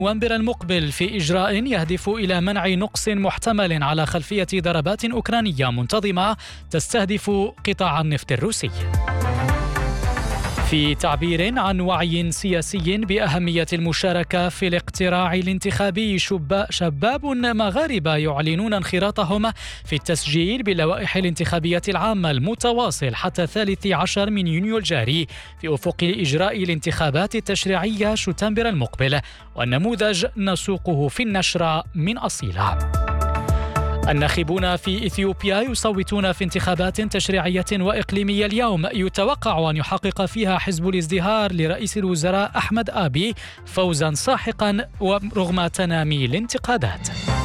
نوفمبر المقبل في إجراء يهدف إلى منع نقص محتمل على خلفية ضربات أوكرانية منتظمة تستهدف قطاع النفط الروسي. في تعبير عن وعي سياسي بأهمية المشاركة في الاقتراع الانتخابي، شباب مغاربة يعلنون انخراطهم في التسجيل باللوائح الانتخابية العامة المتواصل حتى 13 من يونيو الجاري في أفق إجراء الانتخابات التشريعية شتنبر المقبل، والنموذج نسوقه في النشرة من أصيلة. الناخبون في إثيوبيا يصوتون في انتخابات تشريعية وإقليمية اليوم، يتوقع أن يحقق فيها حزب الازدهار لرئيس الوزراء أحمد آبي فوزا ساحقا ورغم تنامي الانتقادات.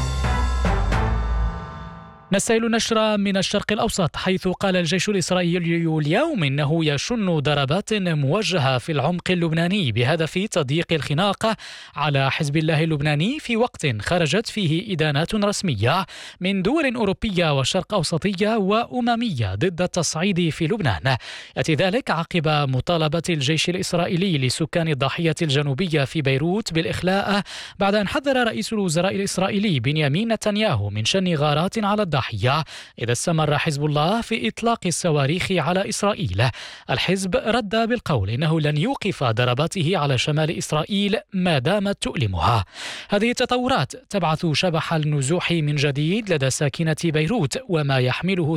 نستهل نشرة من الشرق الأوسط، حيث قال الجيش الإسرائيلي اليوم إنه يشن ضربات موجهة في العمق اللبناني بهدف تضييق الخناق على حزب الله اللبناني، في وقت خرجت فيه إدانات رسمية من دول أوروبية وشرق أوسطية وأممية ضد التصعيد في لبنان. يأتي ذلك عقب مطالبة الجيش الإسرائيلي لسكان الضاحية الجنوبية في بيروت بالإخلاء بعد أن حذر رئيس الوزراء الإسرائيلي بنيامين نتنياهو من شن غارات على الضاحية إذا استمر حزب الله في إطلاق الصواريخ على إسرائيل. الحزب رد بالقول إنه لن يوقف ضرباته على شمال إسرائيل ما دامت تؤلمها. هذه التطورات تبعث شبح النزوح من جديد لدى ساكنة بيروت، وما يحمله